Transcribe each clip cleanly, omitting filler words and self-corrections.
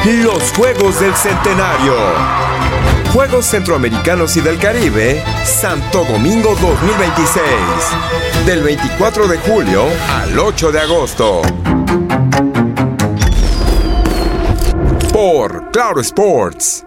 Los Juegos del Centenario. Juegos Centroamericanos y del Caribe, Santo Domingo 2026. Del 24 de julio al 8 de agosto. Por Claro Sports.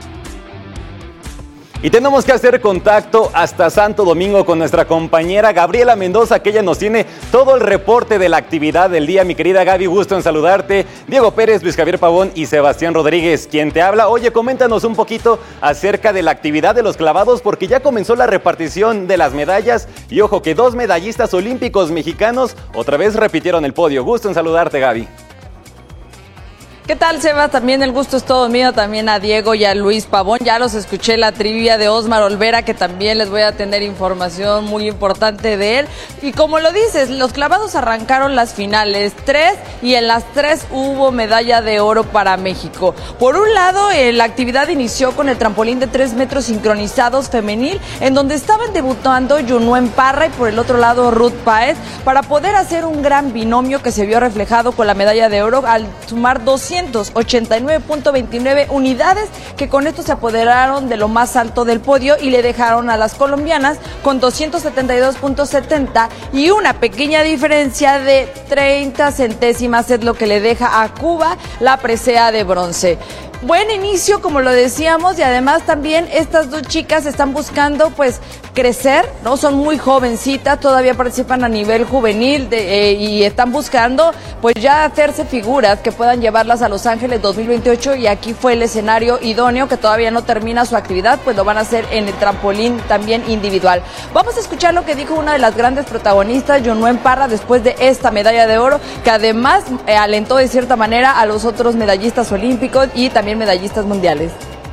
Y tenemos que hacer contacto hasta Santo Domingo con nuestra compañera Gabriela Mendoza, que ella nos tiene todo el reporte de la actividad del día. Mi querida Gaby, gusto en saludarte. Diego Pérez, Luis Javier Pavón y Sebastián Rodríguez, quien te habla. Oye, coméntanos un poquito acerca de la actividad de los clavados, porque ya comenzó la repartición de las medallas. Y ojo, que 2 medallistas olímpicos mexicanos otra vez repitieron el podio. Gusto en saludarte, Gaby. ¿Qué tal, Seba? También el gusto es todo mío, también a Diego y a Luis Pavón. Ya los escuché la trivia de Osmar Olvera, que también les voy a tener información muy importante de él. Y como lo dices, los clavados arrancaron las finales 3 y en las 3 hubo medalla de oro para México. Por un lado, la actividad inició con el trampolín de 3 metros sincronizados femenil, en donde estaban debutando Yunuen Parra y por el otro lado Ruth Páez, para poder hacer un gran binomio que se vio reflejado con la medalla de oro al sumar 289.29 unidades, que con esto se apoderaron de lo más alto del podio y le dejaron a las colombianas con 272.70 y una pequeña diferencia de 30 centésimas es lo que le deja a Cuba la presea de bronce. Buen inicio, como lo decíamos, y además también estas dos chicas están buscando pues crecer, ¿no? Son muy jovencitas, todavía participan a nivel juvenil y están buscando pues ya hacerse figuras que puedan llevarlas a Los Ángeles 2028, y aquí fue el escenario idóneo, que todavía no termina su actividad, pues lo van a hacer en el trampolín también individual. Vamos a escuchar lo que dijo una de las grandes protagonistas, Yunuen Parra, después de esta medalla de oro, que además alentó de cierta manera a los otros medallistas olímpicos y también medallistas mundiales.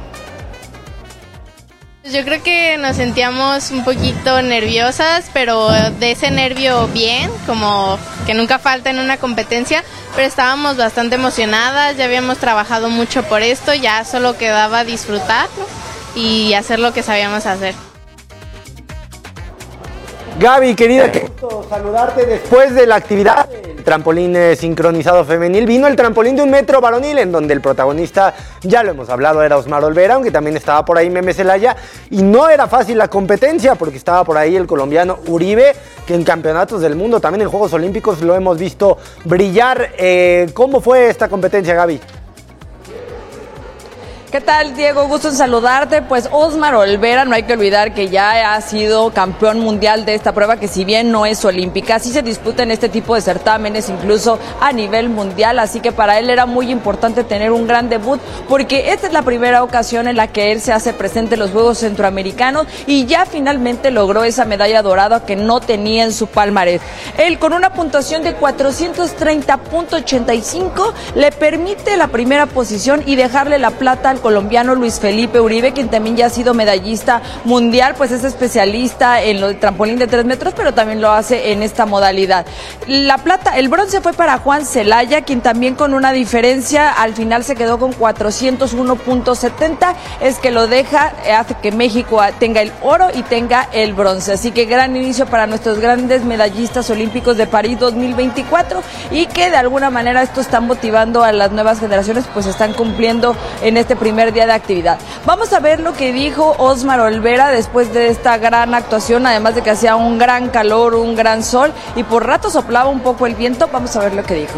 Yo creo que nos sentíamos un poquito nerviosas, pero de ese nervio bien, como que nunca falta en una competencia, pero estábamos bastante emocionadas, ya habíamos trabajado mucho por esto, ya solo quedaba disfrutar y hacer lo que sabíamos hacer. Gaby, querida, qué gusto saludarte después de la actividad del trampolín sincronizado femenil. Vino el trampolín de 1 metro varonil, en donde el protagonista, ya lo hemos hablado, era Osmar Olvera, aunque también estaba por ahí Meme Celaya, y no era fácil la competencia, porque estaba por ahí el colombiano Uribe, que en campeonatos del mundo, también en Juegos Olímpicos, lo hemos visto brillar. ¿Cómo fue esta competencia, Gaby? ¿Qué tal, Diego? Gusto en saludarte. Pues Osmar Olvera, no hay que olvidar que ya ha sido campeón mundial de esta prueba, que si bien no es olímpica, sí se disputa en este tipo de certámenes, incluso a nivel mundial, así que para él era muy importante tener un gran debut, porque esta es la primera ocasión en la que él se hace presente en los Juegos Centroamericanos y ya finalmente logró esa medalla dorada que no tenía en su palmarés. Él, con una puntuación de 430.85, le permite la primera posición y dejarle la plata al colombiano Luis Felipe Uribe, quien también ya ha sido medallista mundial, pues es especialista en el trampolín de 3 metros, pero también lo hace en esta modalidad. La plata, el bronce fue para Juan Celaya, quien también con una diferencia al final se quedó con 401.70, es que lo deja, hace que México tenga el oro y tenga el bronce. Así que gran inicio para nuestros grandes medallistas olímpicos de París 2024, y que de alguna manera esto está motivando a las nuevas generaciones, pues están cumpliendo en este primer día de actividad. Vamos a ver lo que dijo Osmar Olvera después de esta gran actuación, además de que hacía un gran calor, un gran sol y por rato soplaba un poco el viento. Vamos a ver lo que dijo.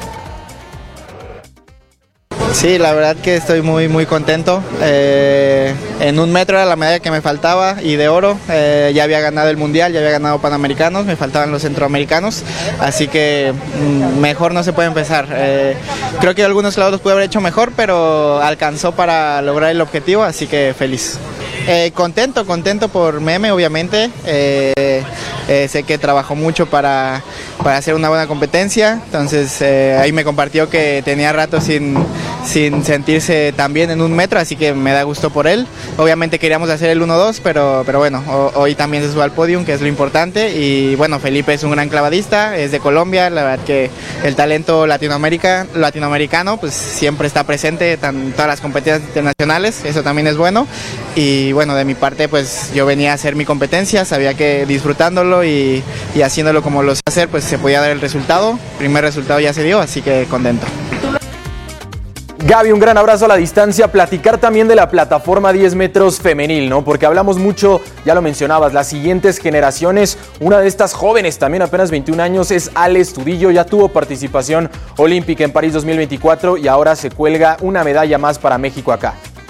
Sí, la verdad que estoy muy contento. En 1 metro era la medalla que me faltaba, y de oro. Ya había ganado el mundial, ya había ganado panamericanos, me faltaban los centroamericanos, así que mejor no se puede empezar. Creo que algunos clavados pude haber hecho mejor, pero alcanzó para lograr el objetivo, así que feliz. Contento por Meme, obviamente. Sé que trabajó mucho para hacer una buena competencia, entonces ahí me compartió que tenía rato sin sentirse tan bien en 1 metro, así que me da gusto por él. Obviamente queríamos hacer el 1-2, pero bueno, hoy también se sube al podium, que es lo importante. Y bueno, Felipe es un gran clavadista, es de Colombia, la verdad que el talento latinoamericano pues siempre está presente en todas las competencias internacionales, eso también es bueno. Y bueno, de mi parte pues yo venía a hacer mi competencia, sabía que disfrutándolo y haciéndolo como lo sé hacer, pues se podía dar el resultado. El primer resultado ya se dio, así que contento. Gaby, un gran abrazo a la distancia. Platicar también de la plataforma 10 metros femenil, ¿no? Porque hablamos mucho, ya lo mencionabas, las siguientes generaciones. Una de estas jóvenes, también apenas 21 años, es Ale Estudillo. Ya tuvo participación olímpica en París 2024 y ahora se cuelga una medalla más para México acá.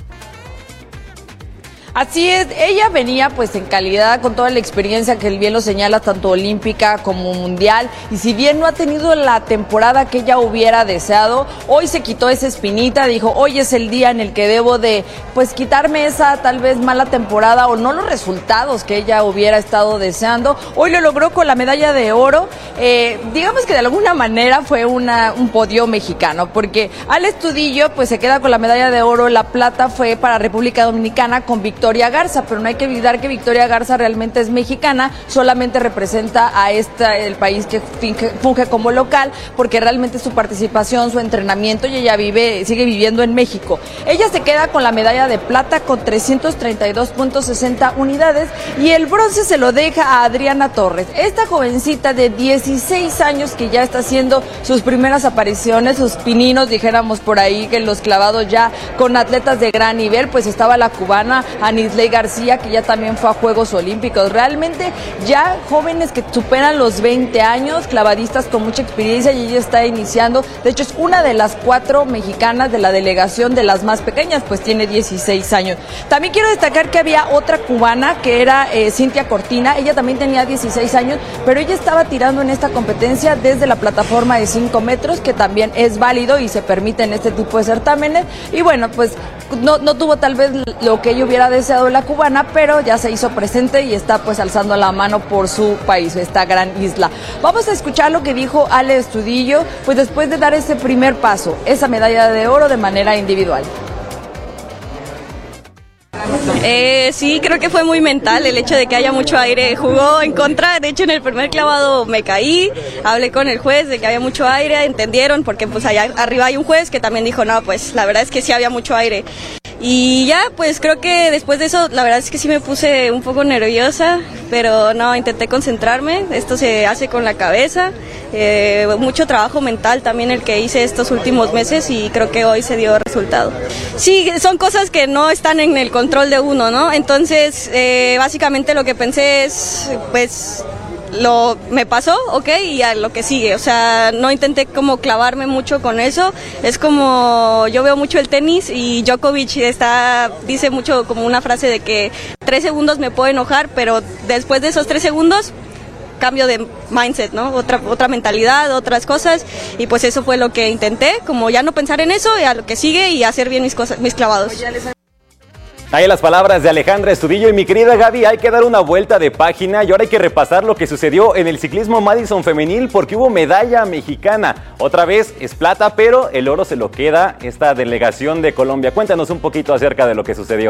Así es, ella venía pues en calidad con toda la experiencia que bien lo señala, tanto olímpica como mundial, y si bien no ha tenido la temporada que ella hubiera deseado, hoy se quitó esa espinita, dijo, hoy es el día en el que debo de pues quitarme esa tal vez mala temporada o no los resultados que ella hubiera estado deseando. Hoy lo logró con la medalla de oro, digamos que de alguna manera fue un podio mexicano, porque Ale Estudillo pues se queda con la medalla de oro, la plata fue para República Dominicana con Victoria Garza, pero no hay que olvidar que Victoria Garza realmente es mexicana, solamente representa a el país que funge como local, porque realmente su participación, su entrenamiento, y ella sigue viviendo en México. Ella se queda con la medalla de plata con 332.60 unidades y el bronce se lo deja a Adriana Torres, esta jovencita de 16 años que ya está haciendo sus primeras apariciones, sus pininos, dijéramos por ahí, que en los clavados ya con atletas de gran nivel, pues estaba la cubana Anisley García, que ya también fue a Juegos Olímpicos. Realmente ya jóvenes que superan los 20 años, clavadistas con mucha experiencia, y ella está iniciando. De hecho, es una de las 4 mexicanas de la delegación, de las más pequeñas, pues tiene 16 años. También quiero destacar que había otra cubana, que era Cintia Cortina. Ella también tenía 16 años, pero ella estaba tirando en esta competencia desde la plataforma de 5 metros, que también es válido y se permite en este tipo de certámenes. Y bueno, pues no tuvo tal vez lo que ella hubiera deseado la cubana, pero ya se hizo presente y está pues alzando la mano por su país, esta gran isla. Vamos a escuchar lo que dijo Ale Estudillo, pues después de dar ese primer paso, esa medalla de oro de manera individual. Sí, creo que fue muy mental el hecho de que haya mucho aire. Jugó en contra, de hecho en el primer clavado me caí, hablé con el juez de que había mucho aire, entendieron, porque pues allá arriba hay un juez que también dijo, no, pues la verdad es que sí había mucho aire. Y ya, pues creo que después de eso, la verdad es que sí me puse un poco nerviosa, pero no, intenté concentrarme, esto se hace con la cabeza, mucho trabajo mental también el que hice estos últimos meses y creo que hoy se dio resultado. Sí, son cosas que no están en el control de uno, ¿no? Entonces, básicamente lo que pensé es, pues, me pasó, ok, y a lo que sigue, o sea, no intenté como clavarme mucho con eso, es como, yo veo mucho el tenis y Djokovic dice mucho como una frase de que 3 segundos me puedo enojar, pero después de esos 3 segundos, cambio de mindset, ¿no? Otra mentalidad, otras cosas, y pues eso fue lo que intenté, como ya no pensar en eso, y a lo que sigue y hacer bien mis clavados. Ahí las palabras de Alejandra Estudillo. Y mi querida Gaby, hay que dar una vuelta de página y ahora hay que repasar lo que sucedió en el ciclismo Madison femenil, porque hubo medalla mexicana. Otra vez es plata, pero el oro se lo queda esta delegación de Colombia. Cuéntanos un poquito acerca de lo que sucedió.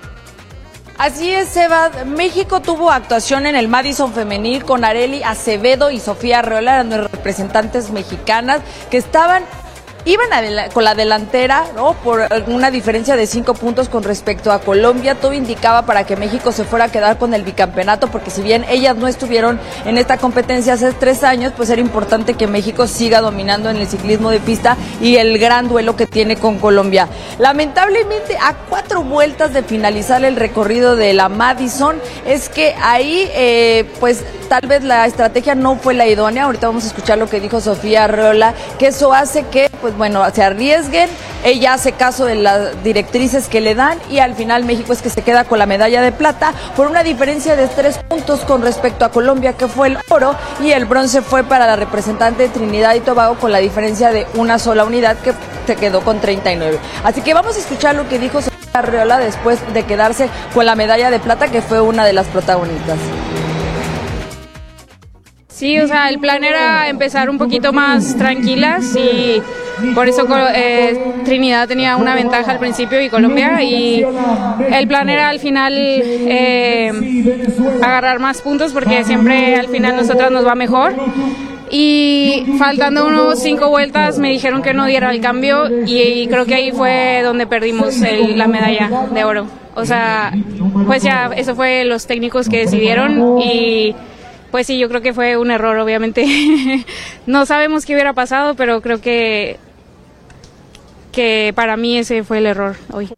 Así es, Seba. México tuvo actuación en el Madison femenil con Arely Acevedo y Sofía Arreola, eran las representantes mexicanas que iban con la delantera, ¿no? Por una diferencia de 5 puntos con respecto a Colombia. Todo indicaba para que México se fuera a quedar con el bicampeonato, porque si bien ellas no estuvieron en esta competencia hace 3 años, pues era importante que México siga dominando en el ciclismo de pista y el gran duelo que tiene con Colombia. Lamentablemente, a 4 vueltas de finalizar el recorrido de la Madison, es que ahí, pues tal vez la estrategia no fue la idónea. Ahorita vamos a escuchar lo que dijo Sofía Arreola, que eso hace que, pues bueno, se arriesguen. Ella hace caso de las directrices que le dan y al final México es que se queda con la medalla de plata por una diferencia de 3 puntos con respecto a Colombia, que fue el oro, y el bronce fue para la representante de Trinidad y Tobago con la diferencia de una sola unidad, que se quedó con 39. Así que vamos a escuchar lo que dijo Sofía Arreola después de quedarse con la medalla de plata, que fue una de las protagonistas. Sí, o sea, el plan era empezar un poquito más tranquilas y por eso Trinidad tenía una ventaja al principio y Colombia, y el plan era al final agarrar más puntos, porque siempre al final nosotras nos va mejor. Y faltando unos 5 vueltas me dijeron que no diera el cambio y creo que ahí fue donde perdimos la medalla de oro. O sea, pues ya eso fue los técnicos que decidieron y pues sí, yo creo que fue un error, obviamente. No sabemos qué hubiera pasado, pero creo que que para mí ese fue el error hoy.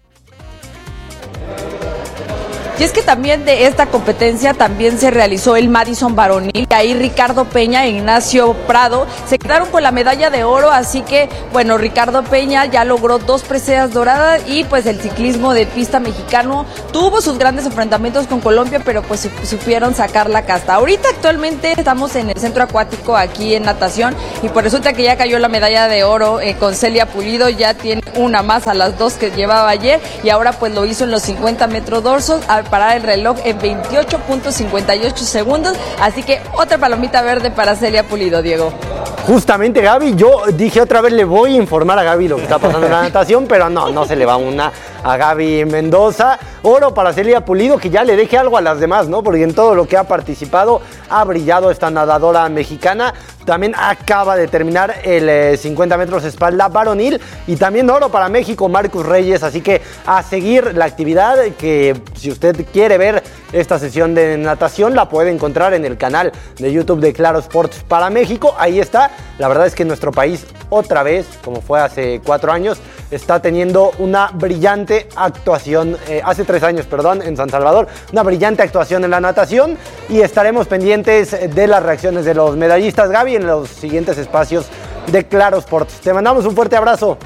Y es que también de esta competencia también se realizó el Madison varonil. Ahí Ricardo Peña e Ignacio Prado se quedaron con la medalla de oro, así que, bueno, Ricardo Peña ya logró 2 preseas doradas y pues el ciclismo de pista mexicano tuvo sus grandes enfrentamientos con Colombia, pero pues supieron sacar la casta. Ahorita actualmente estamos en el centro acuático aquí en natación y pues resulta que ya cayó la medalla de oro con Celia Pulido, ya tiene una más a las 2 que llevaba ayer y ahora pues lo hizo en los 50 metros dorsos al parar el reloj en 28.58 segundos, así que otra palomita verde para Celia Pulido, Diego. Justamente, Gaby, yo dije otra vez le voy a informar a Gaby lo que está pasando en la natación, pero no se le va una a Gaby Mendoza. Oro para Celia Pulido, que ya le deje algo a las demás, ¿no? Porque en todo lo que ha participado ha brillado esta nadadora mexicana. También acaba de terminar el 50 metros espalda varonil y también oro para México, Marcus Reyes. Así que a seguir la actividad, que si usted quiere ver esta sesión de natación la puede encontrar en el canal de YouTube de Claro Sports para México. Ahí está. La verdad es que nuestro país otra vez, como fue hace 4 años, está teniendo una brillante actuación, hace 3 años, perdón, en San Salvador, una brillante actuación en la natación y estaremos pendientes de las reacciones de los medallistas, Gaby, en los siguientes espacios de Claro Sports. Te mandamos un fuerte abrazo.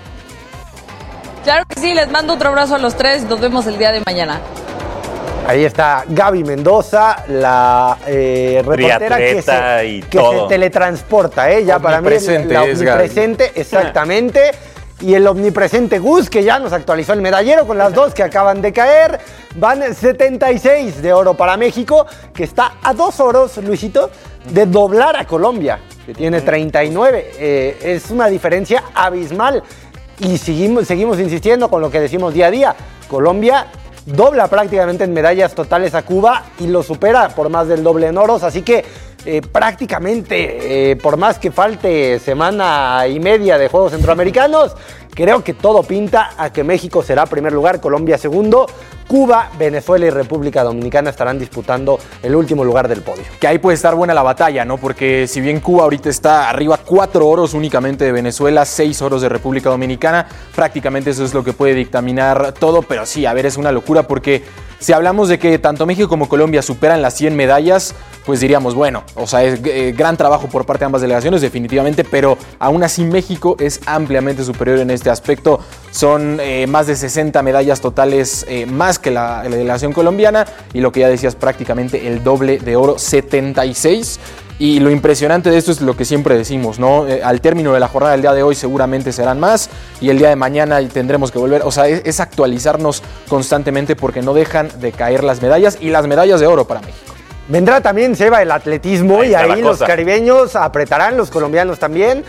Claro que sí, les mando otro abrazo a los 3, nos vemos el día de mañana. Ahí está Gaby Mendoza, la reportera que se teletransporta, ya para mí la omnipresente, exactamente. Y el omnipresente Gus, que ya nos actualizó el medallero con las 2 que acaban de caer. Van 76 de oro para México, que está a 2 oros, Luisito, de doblar a Colombia, que tiene 39. Es una diferencia abismal. Y seguimos insistiendo con lo que decimos día a día. Colombia dobla prácticamente en medallas totales a Cuba y lo supera por más del doble en oros, así que prácticamente, por más que falte semana y media de Juegos Centroamericanos, creo que todo pinta a que México será primer lugar, Colombia segundo, Cuba, Venezuela y República Dominicana estarán disputando el último lugar del podio. Que ahí puede estar buena la batalla, ¿no? Porque si bien Cuba ahorita está arriba 4 oros únicamente de Venezuela, 6 oros de República Dominicana, prácticamente eso es lo que puede dictaminar todo, pero sí, a ver, es una locura porque si hablamos de que tanto México como Colombia superan las 100 medallas, pues diríamos, bueno, o sea, es gran trabajo por parte de ambas delegaciones, definitivamente, pero aún así México es ampliamente superior en este aspecto. Son más de 60 medallas totales más que la delegación colombiana y lo que ya decías, prácticamente el doble de oro, 76. Y lo impresionante de esto es lo que siempre decimos, ¿no? Al término de la jornada del día de hoy seguramente serán más y el día de mañana tendremos que volver, o sea, es actualizarnos constantemente porque no dejan de caer las medallas y las medallas de oro para México. Vendrá también, Seba, el atletismo y ahí los caribeños apretarán, los colombianos también.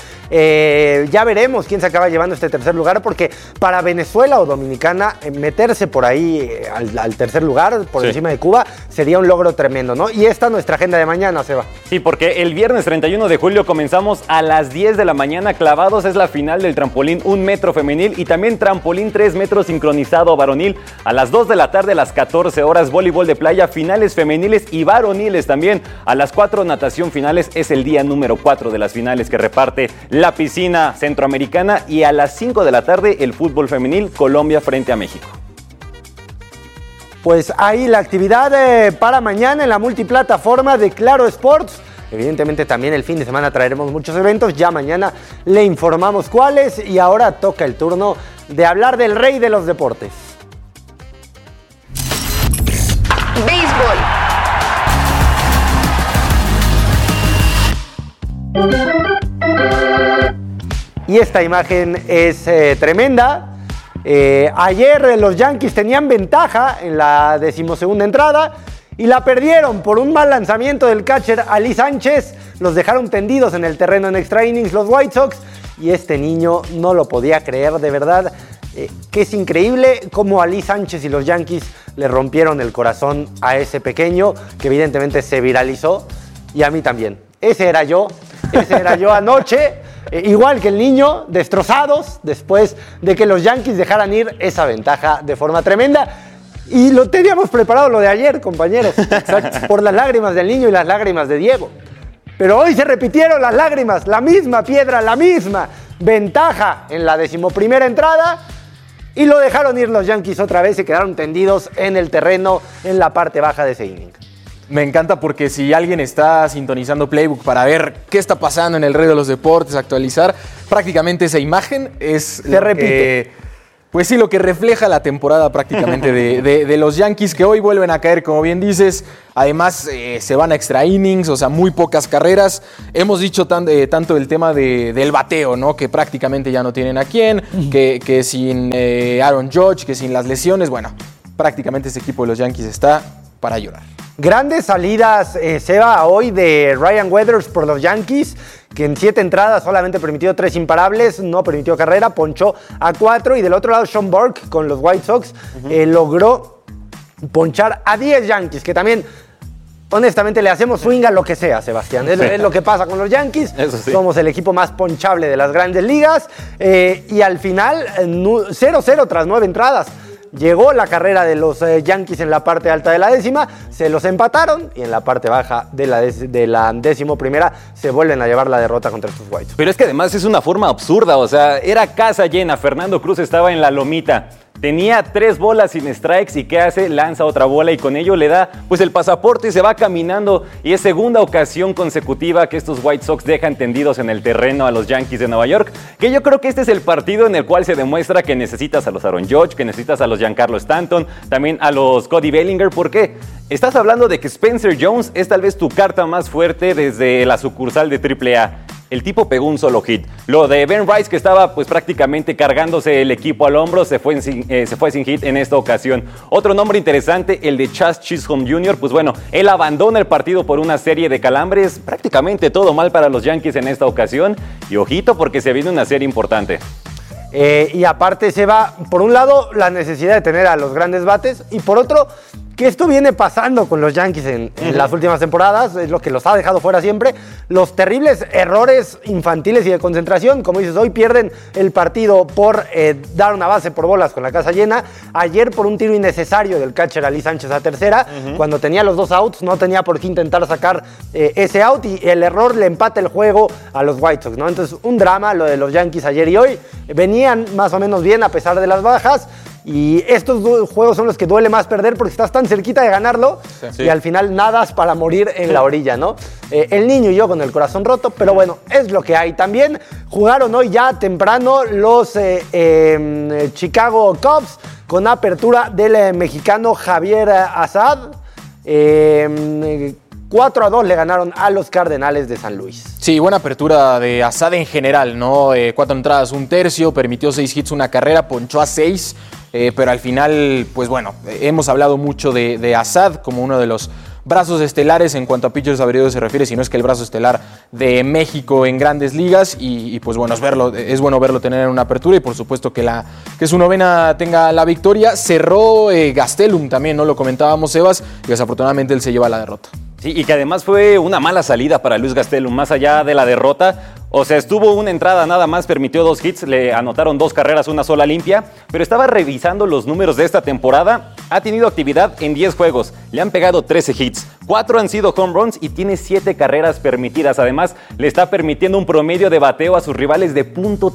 Ya veremos quién se acaba llevando este tercer lugar, porque para Venezuela o Dominicana meterse por ahí al tercer lugar, por encima de Cuba, sería un logro tremendo, ¿no? Y esta es nuestra agenda de mañana, Seba. Sí, porque el viernes 31 de julio comenzamos a las 10 de la mañana. Clavados es la final del trampolín 1 metro femenil y también trampolín 3 metros sincronizado varonil. A las 2 de la tarde, a las 14 horas, voleibol de playa, finales femeniles y varoniles también. A las 4, natación finales, es el día número 4 de las finales que reparte la piscina centroamericana. Y a las 5 de la tarde, el fútbol femenil, Colombia frente a México. Pues ahí la actividad para mañana en la multiplataforma de Claro Sports. Evidentemente también el fin de semana traeremos muchos eventos, ya mañana le informamos cuáles y ahora toca el turno de hablar del rey de los deportes. Béisbol. Y esta imagen es tremenda. Ayer los Yankees tenían ventaja en la 12ª entrada y la perdieron por un mal lanzamiento del catcher Ali Sánchez. Los dejaron tendidos en el terreno en extra innings los White Sox y este niño no lo podía creer, de verdad. Que es increíble cómo Ali Sánchez y los Yankees le rompieron el corazón a ese pequeño que evidentemente se viralizó y a mí también. Ese era yo anoche, igual que el niño, destrozados después de que los Yankees dejaran ir esa ventaja de forma tremenda. Y lo teníamos preparado lo de ayer, compañeros, por las lágrimas del niño y las lágrimas de Diego. Pero hoy se repitieron las lágrimas, la misma piedra, la misma. ventaja en la 11ª entrada y lo dejaron ir los Yankees otra vez, se quedaron tendidos en el terreno en la parte baja de ese inning. Me encanta porque si alguien está sintonizando Playbook para ver qué está pasando en el Rey de los Deportes, actualizar, prácticamente esa imagen es... Se repite. Pues sí, lo que refleja la temporada prácticamente de los Yankees, que hoy vuelven a caer, como bien dices. Además, se van a extra innings, o sea, muy pocas carreras. Hemos dicho tanto el tema del bateo, ¿no? Que prácticamente ya no tienen a quién, que sin Aaron Judge, que sin las lesiones. Bueno, prácticamente este equipo de los Yankees está para llorar. Grandes salidas, Seba, hoy de Ryan Weathers por los Yankees, que en 7 entradas solamente permitió 3 imparables, no permitió carrera, ponchó a 4. Y del otro lado, Sean Burke con los White Sox logró ponchar a 10 Yankees, que también, honestamente, le hacemos swing a lo que sea, Sebastián. Es lo que pasa con los Yankees. Eso sí. Somos el equipo más ponchable de las grandes ligas. Y al final, 0-0 tras 9 entradas. Llegó la carrera de los Yankees en la parte alta de la 10ª, se los empataron y en la parte baja de la 11ª se vuelven a llevar la derrota contra estos White Sox. Pero es que además es una forma absurda, o sea, era casa llena, Fernando Cruz estaba en la lomita. Tenía 3 bolas sin strikes y ¿qué hace? Lanza otra bola y con ello le da pues el pasaporte y se va caminando. Y es segunda ocasión consecutiva que estos White Sox dejan tendidos en el terreno a los Yankees de Nueva York. Que yo creo que este es el partido en el cual se demuestra que necesitas a los Aaron Judge, que necesitas a los Giancarlo Stanton, también a los Cody Bellinger. ¿Por qué? Estás hablando de que Spencer Jones es tal vez tu carta más fuerte desde la sucursal de AAA. El tipo pegó un solo hit. Lo de Ben Rice, que estaba pues prácticamente cargándose el equipo al hombro, se fue sin hit en esta ocasión. Otro nombre interesante, el de Chas Chisholm Jr., pues bueno, él abandona el partido por una serie de calambres. Prácticamente todo mal para los Yankees en esta ocasión. Y ojito porque se viene una serie importante. Y aparte se va, por un lado, la necesidad de tener a los grandes bates y por otro, que esto viene pasando con los Yankees en las últimas temporadas, es lo que los ha dejado fuera siempre, los terribles errores infantiles y de concentración. Como dices, hoy pierden el partido por dar una base por bolas con la casa llena. Ayer por un tiro innecesario del catcher Ali Sánchez a tercera, cuando tenía los 2 outs, no tenía por qué intentar sacar ese out y el error le empata el juego a los White Sox, ¿no? Entonces, un drama lo de los Yankees ayer y hoy. Venían más o menos bien a pesar de las bajas. Y estos juegos son los que duele más perder porque estás tan cerquita de ganarlo y al final nadas para morir en la orilla, ¿no? El niño y yo con el corazón roto, pero bueno, es lo que hay. También jugaron hoy ya temprano los Chicago Cubs con apertura del mexicano Javier Assad. 4-2 le ganaron a los Cardenales de San Luis. Sí, buena apertura de Assad en general, ¿no? 4 entradas, 1 tercio, permitió 6 hits, 1 carrera, ponchó a 6, pero al final, pues bueno, hemos hablado mucho de Assad como uno de los brazos estelares en cuanto a pitchers abiertos se refiere, si no es que el brazo estelar de México en grandes ligas y pues bueno, es bueno verlo tener en una apertura y por supuesto que su novena tenga la victoria. Cerró Gastelum también, ¿no? Lo comentábamos, Sebas, y desafortunadamente él se lleva la derrota. Sí, y que además fue una mala salida para Luis Gastelum, más allá de la derrota. O sea, estuvo una entrada nada más, permitió 2 hits, le anotaron 2 carreras, 1 sola limpia, pero estaba revisando los números de esta temporada. Ha tenido actividad en 10 juegos, le han pegado 13 hits, 4 han sido home runs y tiene 7 carreras permitidas. Además, le está permitiendo un promedio de bateo a sus rivales de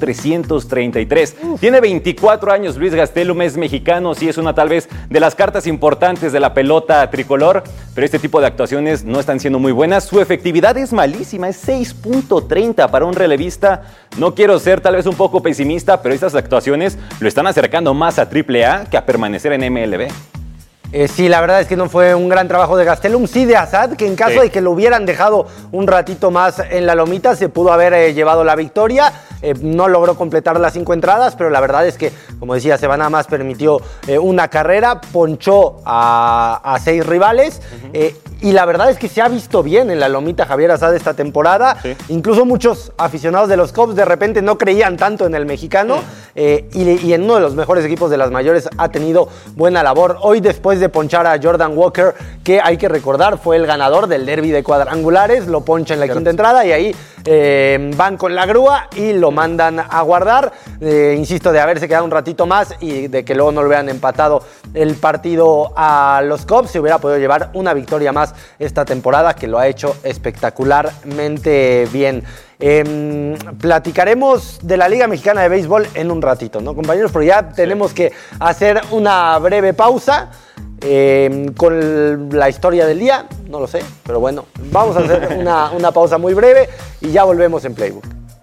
.333. Tiene 24 años Luis Gastelum, es mexicano, sí es una tal vez de las cartas importantes de la pelota tricolor, pero este tipo de actuaciones no están siendo muy buenas. Su efectividad es malísima, es 6.30 para un relevista. No quiero ser tal vez un poco pesimista, pero estas actuaciones lo están acercando más a AAA que a permanecer en MLB. Sí, la verdad es que no fue un gran trabajo de Gastelum, sí de Assad, que en caso de que lo hubieran dejado un ratito más en la lomita, se pudo haber llevado la victoria. No logró completar las 5 entradas, pero la verdad es que, como decía, Seba nada más permitió una carrera, ponchó a 6 rivales. Y la verdad es que se ha visto bien en la lomita Javier Assad esta temporada. Sí. Incluso muchos aficionados de los Cubs de repente no creían tanto en el mexicano. Y en uno de los mejores equipos de las mayores ha tenido buena labor. Hoy, después de ponchar a Jordan Walker, que hay que recordar fue el ganador del derbi de cuadrangulares, lo poncha en la quinta entrada y ahí van con la grúa y lo mandan a guardar. Insisto, de haberse quedado un ratito más y de que luego no lo hubieran empatado el partido a los Cubs, se hubiera podido llevar una victoria más esta temporada, que lo ha hecho espectacularmente bien. Platicaremos de la Liga Mexicana de Béisbol en un ratito, ¿no, compañeros? Pero ya tenemos que hacer una breve pausa con la historia del día. No lo sé, pero bueno, vamos a hacer una pausa muy breve y ya volvemos en Playbook.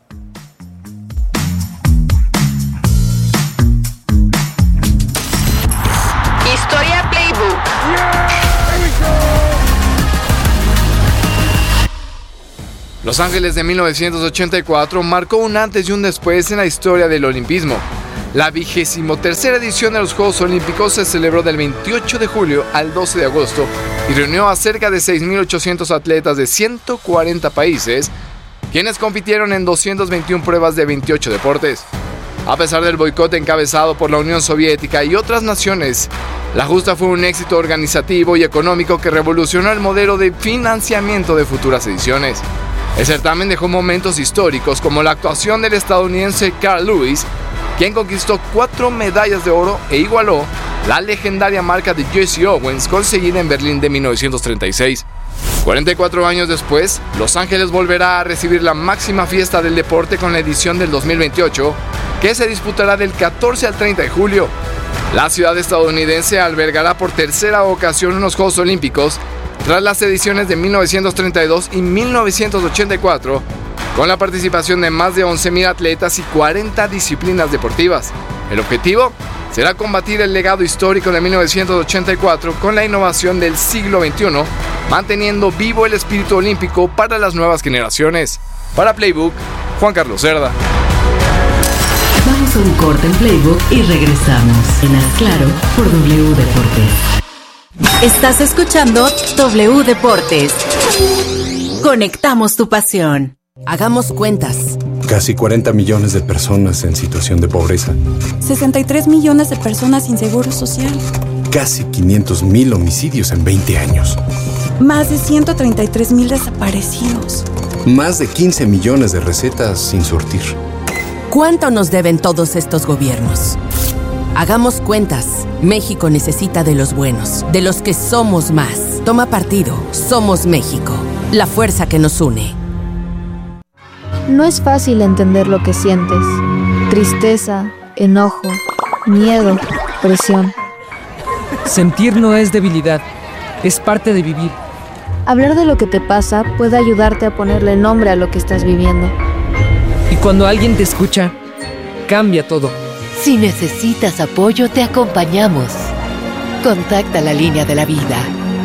Historia Playbook. Los Ángeles de 1984 marcó un antes y un después en la historia del olimpismo. La 23ª edición de los Juegos Olímpicos se celebró del 28 de julio al 12 de agosto y reunió a cerca de 6.800 atletas de 140 países, quienes compitieron en 221 pruebas de 28 deportes. A pesar del boicot encabezado por la Unión Soviética y otras naciones, la justa fue un éxito organizativo y económico que revolucionó el modelo de financiamiento de futuras ediciones. El certamen dejó momentos históricos como la actuación del estadounidense Carl Lewis, quien conquistó 4 medallas de oro e igualó la legendaria marca de Jesse Owens conseguida en Berlín de 1936. 44 años después, Los Ángeles volverá a recibir la máxima fiesta del deporte con la edición del 2028, que se disputará del 14 al 30 de julio. La ciudad estadounidense albergará por tercera ocasión unos Juegos Olímpicos tras las ediciones de 1932 y 1984, con la participación de más de 11.000 atletas y 40 disciplinas deportivas. El objetivo será combatir el legado histórico de 1984 con la innovación del siglo XXI, manteniendo vivo el espíritu olímpico para las nuevas generaciones. Para Playbook, Juan Carlos Cerda. Vamos a un corte en Playbook y regresamos en Haz Claro por W Deportes. Estás escuchando W Deportes. Conectamos tu pasión. Hagamos cuentas. Casi 40 millones de personas en situación de pobreza. 63 millones de personas sin seguro social. Casi 500,000 homicidios en 20 años. Más de 133,000 desaparecidos. Más de 15 millones de recetas sin surtir. ¿Cuánto nos deben todos estos gobiernos? Hagamos cuentas. México necesita de los buenos, de los que somos más. Toma partido. Somos México. La fuerza que nos une. No es fácil entender lo que sientes. Tristeza, enojo, miedo, presión. Sentir no es debilidad, es parte de vivir. Hablar de lo que te pasa puede ayudarte a ponerle nombre a lo que estás viviendo. Y cuando alguien te escucha, cambia todo. Si necesitas apoyo, te acompañamos. Contacta la línea de la vida.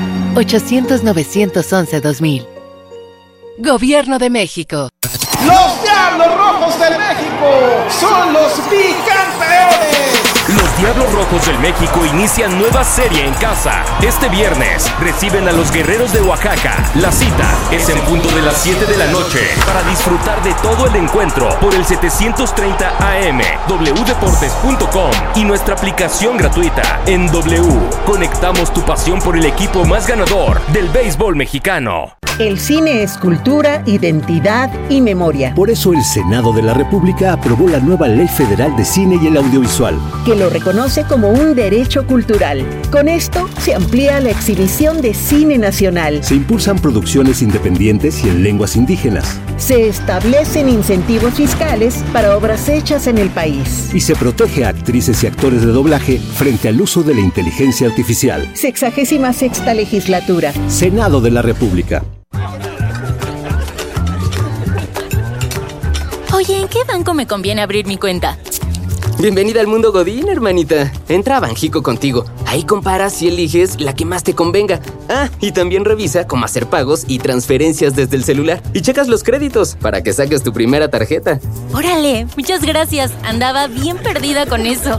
800-911-2000. Gobierno de México. ¡Los Diablos Rojos del México son los bicampeones! Los Diablos Rojos del México inician nueva serie en casa. Este viernes reciben a los Guerreros de Oaxaca. La cita es en punto de las 7 de la noche para disfrutar de todo el encuentro por el 730 AM, wdeportes.com y nuestra aplicación gratuita. En W, conectamos tu pasión por el equipo más ganador del béisbol mexicano. El cine es cultura, identidad y memoria. Por eso el Senado de la República aprobó la nueva Ley Federal de Cine y el Audiovisual, que lo reconoce como un derecho cultural. Con esto se amplía la exhibición de cine nacional. Se impulsan producciones independientes y en lenguas indígenas. Se establecen incentivos fiscales para obras hechas en el país. Y se protege a actrices y actores de doblaje frente al uso de la inteligencia artificial. 66ª legislatura. Senado de la República. Oye, ¿en qué banco me conviene abrir mi cuenta? Bienvenida al mundo Godín, hermanita. Entra a Banjico Contigo. Ahí comparas y eliges la que más te convenga. Ah, y también revisa cómo hacer pagos y transferencias desde el celular. Y checas los créditos para que saques tu primera tarjeta. ¡Órale! Muchas gracias. Andaba bien perdida con eso.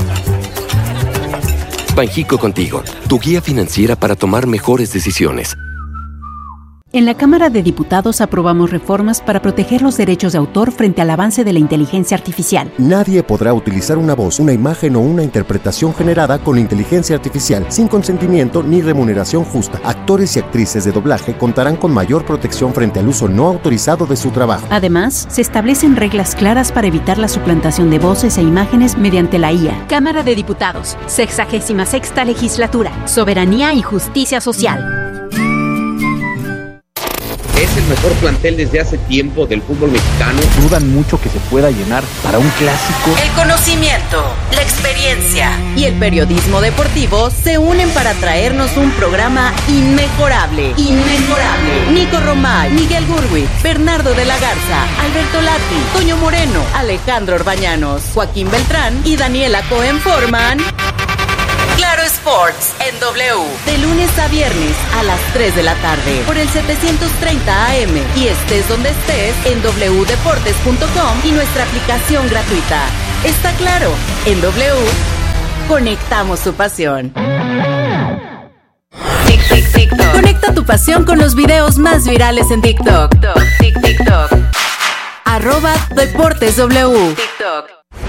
Banjico Contigo, tu guía financiera para tomar mejores decisiones. En la Cámara de Diputados aprobamos reformas para proteger los derechos de autor frente al avance de la inteligencia artificial. Nadie podrá utilizar una voz, una imagen o una interpretación generada con inteligencia artificial sin consentimiento ni remuneración justa. Actores y actrices de doblaje contarán con mayor protección frente al uso no autorizado de su trabajo. Además, se establecen reglas claras para evitar la suplantación de voces e imágenes mediante la IA. Cámara de Diputados, 66ª Legislatura, Soberanía y Justicia Social. es el mejor plantel desde hace tiempo del fútbol mexicano. Dudan mucho que se pueda llenar para un clásico. El conocimiento, la experiencia y el periodismo deportivo se unen para traernos un programa inmejorable. Inmejorable. Nico Romay, Miguel Gurwitz, Bernardo de la Garza, Alberto Lati, Toño Moreno, Alejandro Orbañanos, Joaquín Beltrán y Daniela Cohen forman Claro Sports en W, de lunes a viernes a las 3 de la tarde por el 730 AM y estés donde estés en wdeportes.com y nuestra aplicación gratuita. Está claro, en W conectamos tu pasión. TikTok. Conecta tu pasión con los videos más virales en TikTok. TikTok. @DeportesW. TikTok.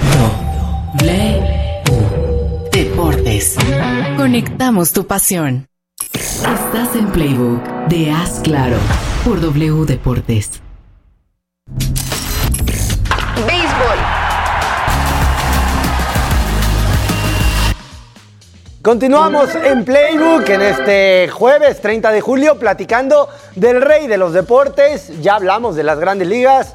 Deportes. Conectamos tu pasión. Estás en Playbook de Haz Claro por W Deportes. Béisbol. Continuamos en Playbook en este jueves 30 de julio platicando del rey de los deportes. Ya hablamos de las grandes ligas.